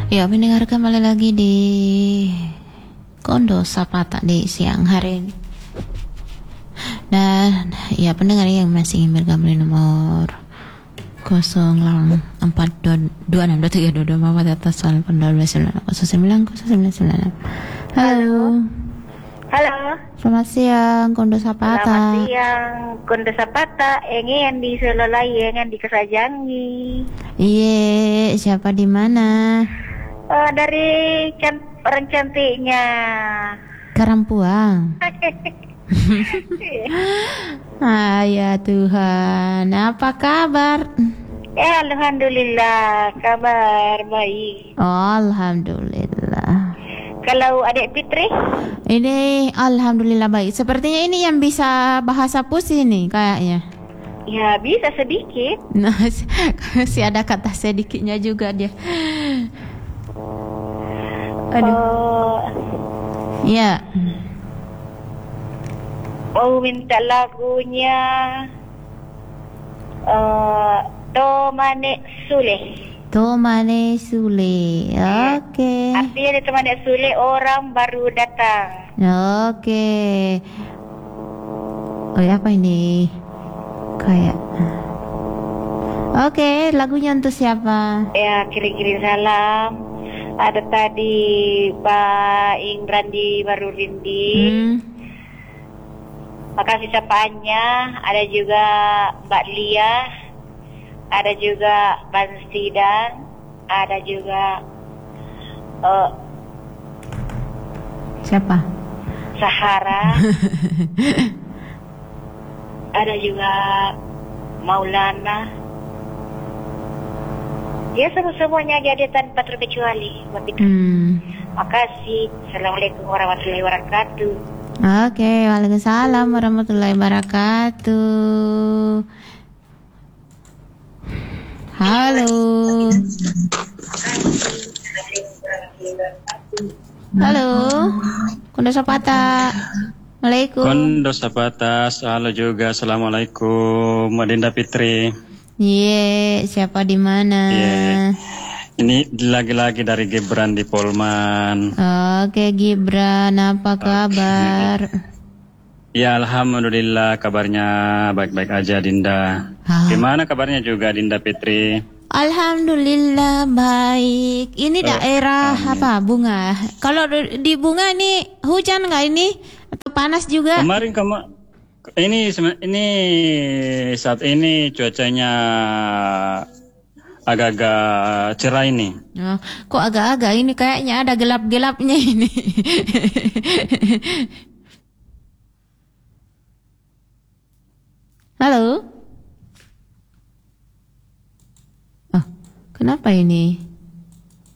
Ya, pendengar kembali lagi di Kondo Sapata di siang hari ini. Dan ya, pendengar yang masih ingin bergabung di nomor 04262322 atas soal pendal 29090996. Halo. Halo. Selamat siang Kondo Sapata. Selamat siang Kondo Sapata. Engen di Selolai, engen di Kesajangi. Iya, siapa di mana? Dari orang cantiknya. Karampuang. Ya Tuhan, apa kabar? Alhamdulillah, kabar baik. Alhamdulillah. Kalau adik Fitri? Ini alhamdulillah baik. Sepertinya ini yang bisa bahasa Pusi nih kayaknya. Ya, bisa sedikit. Nah, masih ada kata sedikitnya juga dia. Aduh. Ya. Mau minta lagunya Tomane Sule. Tomane Sule. Oke. Artinya di Tomane Sule orang baru datang. Oke. Oh ya, apa ini? Kayak. Oke, lagunya untuk siapa? Ya, kirim-kirim salam. Ada tadi Pak Ingran di Baru Rindi. Makasih sapaannya. Ada juga Mbak Lia. Ada juga Ban Sidan. Ada juga Siapa? Sahara. Ada juga Maulana. Ya, semuanya jadi tanpa terkecuali. Makasih. Assalamualaikum warahmatullahi wabarakatuh. Oke, waalaikumsalam warahmatullahi wabarakatuh. Halo. Halo. Kondo Sapata. Assalamualaikum. Kondo Sapata, halo juga. Assalamualaikum, Madinda Fitri. Iya, siapa di mana? Ini lagi-lagi dari Gibran di Polman. Oke, Gibran, apa kabar? Ya, alhamdulillah kabarnya baik-baik aja, Dinda. Gimana kabarnya juga, Dinda Fitri? Alhamdulillah baik. Ini daerah apa? Bunga. Kalau di Bunga ini hujan nggak ini? Atau panas juga? Kemarin ini saat ini cuacanya agak-agak cerah ini. Oh, kok agak-agak ini kayaknya ada gelap-gelapnya ini. Halo? Oh, kenapa ini?